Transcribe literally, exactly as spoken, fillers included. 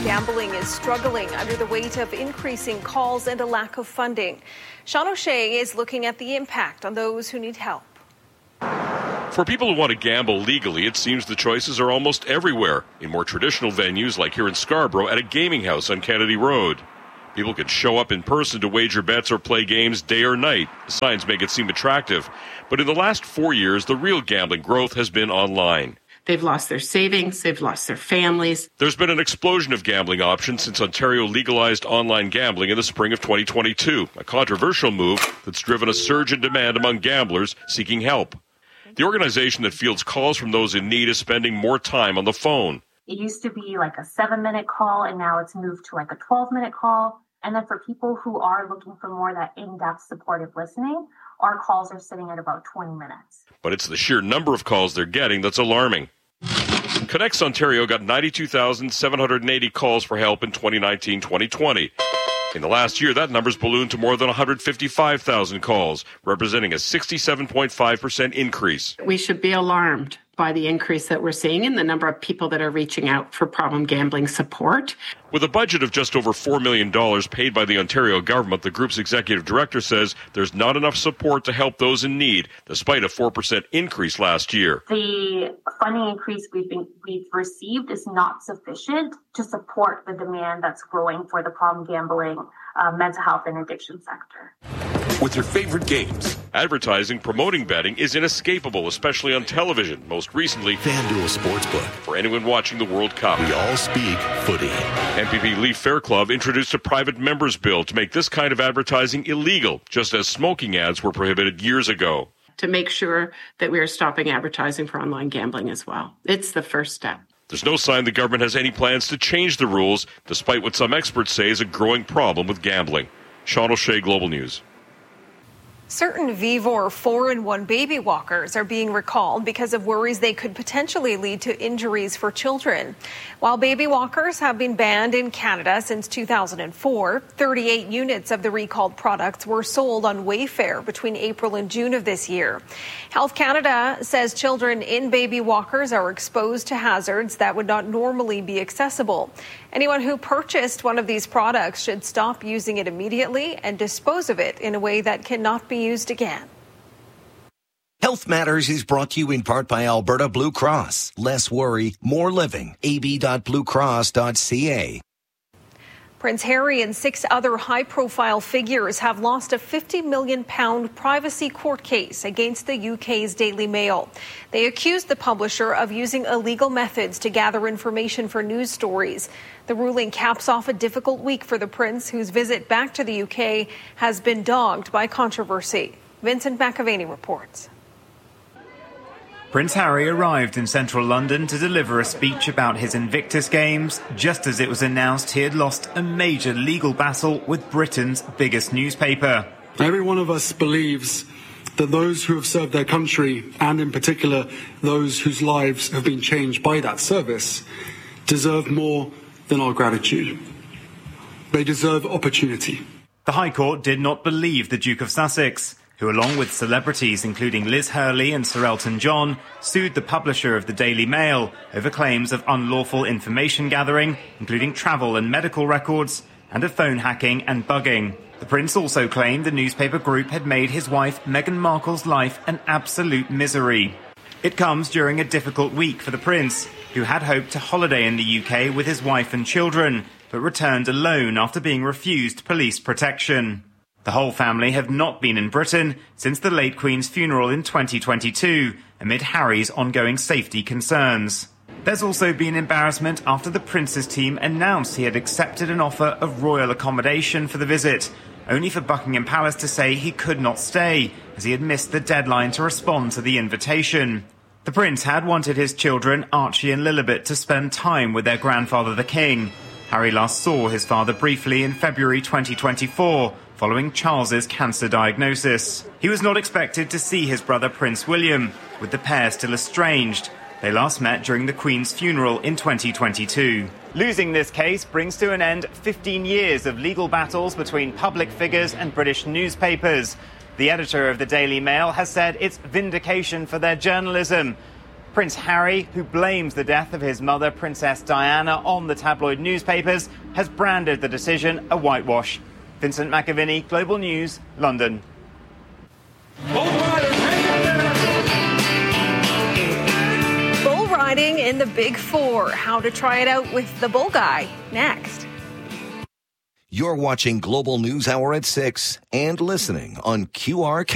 gambling is struggling under the weight of increasing calls and a lack of funding. Sean O'Shea is looking at the impact on those who need help. For people who want to gamble legally, it seems the choices are almost everywhere. In more traditional venues, like here in Scarborough at a gaming house on Kennedy Road. People can show up in person to wager bets or play games day or night. The signs make it seem attractive. But in the last four years, the real gambling growth has been online. They've lost their savings, they've lost their families. There's been an explosion of gambling options since Ontario legalized online gambling in the spring of twenty twenty-two, a controversial move that's driven a surge in demand among gamblers seeking help. The organization that fields calls from those in need is spending more time on the phone. It used to be like a seven-minute call, and now it's moved to like a twelve-minute call. And then for people who are looking for more of that in-depth supportive listening, our calls are sitting at about twenty minutes. But it's the sheer number of calls they're getting that's alarming. Connects Ontario got ninety-two thousand seven hundred eighty calls for help in twenty nineteen twenty twenty. In the last year, that number's ballooned to more than one hundred fifty-five thousand calls, representing a sixty-seven point five percent increase. We should be alarmed by the increase that we're seeing in the number of people that are reaching out for problem gambling support. With a budget of just over four million dollars paid by the Ontario government, the group's executive director says there's not enough support to help those in need, despite a four percent increase last year. The funding increase we've, been, we've received is not sufficient to support the demand that's growing for the problem gambling, uh, mental health and addiction sector. With your favorite games. Advertising promoting betting is inescapable, especially on television. Most recently, FanDuel Sportsbook. For anyone watching the World Cup. We all speak footy. M P P Leaf Fair Club introduced a private members bill to make this kind of advertising illegal, just as smoking ads were prohibited years ago. To make sure that we are stopping advertising for online gambling as well. It's the first step. There's no sign the government has any plans to change the rules, despite what some experts say is a growing problem with gambling. Sean O'Shea, Global News. Certain Vivor four in one baby walkers are being recalled because of worries they could potentially lead to injuries for children. While baby walkers have been banned in Canada since two thousand four, thirty-eight units of the recalled products were sold on Wayfair between April and June of this year. Health Canada says children in baby walkers are exposed to hazards that would not normally be accessible. Anyone who purchased one of these products should stop using it immediately and dispose of it in a way that cannot be used again. Health Matters is brought to you in part by Alberta Blue Cross. Less worry, more living. a b dot blue cross dot c a. Prince Harry and six other high-profile figures have lost a fifty million pound privacy court case against the U K's Daily Mail. They accused the publisher of using illegal methods to gather information for news stories. The ruling caps off a difficult week for the prince, whose visit back to the U K has been dogged by controversy. Vincent McAvaney reports. Prince Harry arrived in central London to deliver a speech about his Invictus Games, just as it was announced he had lost a major legal battle with Britain's biggest newspaper. Every one of us believes that those who have served their country, and in particular those whose lives have been changed by that service, deserve more than our gratitude. They deserve opportunity. The High Court did not believe the Duke of Sussex, who, along with celebrities including Liz Hurley and Sir Elton John, sued the publisher of the Daily Mail over claims of unlawful information gathering, including travel and medical records, and of phone hacking and bugging. The Prince also claimed the newspaper group had made his wife Meghan Markle's life an absolute misery. It comes during a difficult week for the Prince, who had hoped to holiday in the U K with his wife and children, but returned alone after being refused police protection. The whole family have not been in Britain since the late Queen's funeral in twenty twenty-two, amid Harry's ongoing safety concerns. There's also been embarrassment after the Prince's team announced he had accepted an offer of royal accommodation for the visit, only for Buckingham Palace to say he could not stay, as he had missed the deadline to respond to the invitation. The Prince had wanted his children, Archie and Lilibet, to spend time with their grandfather the King. Harry last saw his father briefly in February twenty twenty-four, following Charles's cancer diagnosis. He was not expected to see his brother Prince William, with the pair still estranged. They last met during the Queen's funeral in twenty twenty-two. Losing this case brings to an end fifteen years of legal battles between public figures and British newspapers. The editor of the Daily Mail has said it's vindication for their journalism. Prince Harry, who blames the death of his mother, Princess Diana, on the tabloid newspapers, has branded the decision a whitewash. Vincent McAviney, Global News, London. Bull riding in the Big Four. How to try it out with the bull guy. Next. You're watching Global News Hour at six and listening on Q R